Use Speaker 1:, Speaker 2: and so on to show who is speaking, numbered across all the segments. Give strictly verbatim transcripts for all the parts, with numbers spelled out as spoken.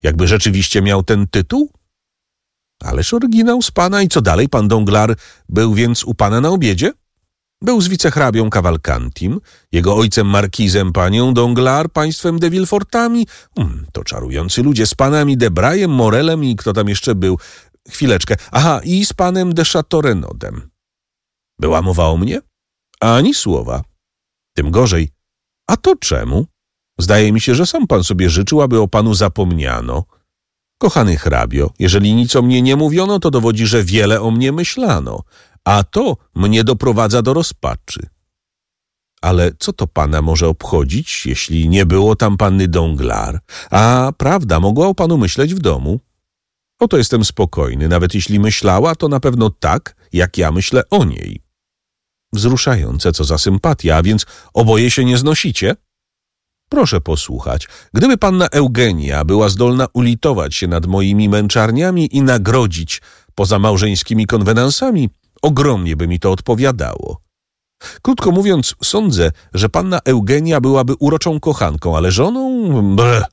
Speaker 1: Jakby rzeczywiście miał ten tytuł? Ależ oryginał z pana i co dalej? Pan Danglars był więc u pana na obiedzie? Był z wicehrabią Cavalcantim, jego ojcem markizem, panią Danglars, państwem de Villefortami. Hmm, to czarujący ludzie, z panami de Brajem, Morelem i kto tam jeszcze był? Chwileczkę. Aha, i z panem de Chateaurenaudem. Była mowa o mnie? Ani słowa. Tym gorzej. A to czemu? Zdaje mi się, że sam pan sobie życzył, aby o panu zapomniano. Kochany hrabio, jeżeli nic o mnie nie mówiono, to dowodzi, że wiele o mnie myślano, a to mnie doprowadza do rozpaczy. Ale co to pana może obchodzić, jeśli nie było tam panny Danglars? A prawda, mogła o panu myśleć w domu. Oto jestem spokojny, nawet jeśli myślała, to na pewno tak, jak ja myślę o niej. Wzruszające, co za sympatia, a więc oboje się nie znosicie? Proszę posłuchać. Gdyby panna Eugenia była zdolna ulitować się nad moimi męczarniami i nagrodzić poza małżeńskimi konwenansami, ogromnie by mi to odpowiadało. Krótko mówiąc, sądzę, że panna Eugenia byłaby uroczą kochanką, ale żoną... Brr.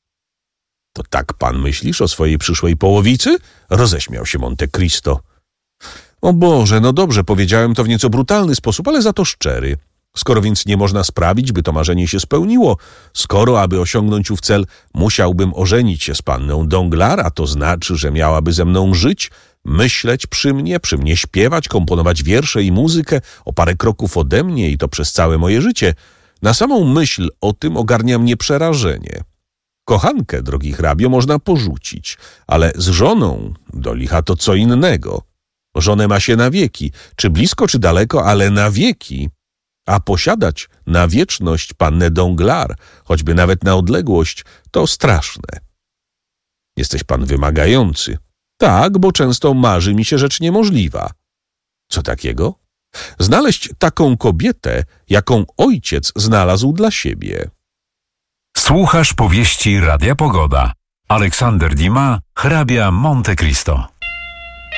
Speaker 1: To tak pan myślisz o swojej przyszłej połowicy? Roześmiał się Monte Cristo. O Boże, no dobrze, powiedziałem to w nieco brutalny sposób, ale za to szczery. Skoro więc nie można sprawić, by to marzenie się spełniło, skoro, aby osiągnąć ów cel, musiałbym ożenić się z panną Danglars, a to znaczy, że miałaby ze mną żyć, myśleć przy mnie, przy mnie śpiewać, komponować wiersze i muzykę o parę kroków ode mnie i to przez całe moje życie, na samą myśl o tym ogarnia mnie przerażenie. Kochankę, drogi hrabio, można porzucić, ale z żoną do licha to co innego. Żonę ma się na wieki, czy blisko, czy daleko, ale na wieki. A posiadać na wieczność pannę Danglars, choćby nawet na odległość, to straszne. Jesteś pan wymagający. Tak, bo często marzy mi się rzecz niemożliwa. Co takiego? Znaleźć taką kobietę, jaką ojciec znalazł dla siebie.
Speaker 2: Słuchasz powieści Radia Pogoda. Aleksander Dumas, hrabia Monte Cristo.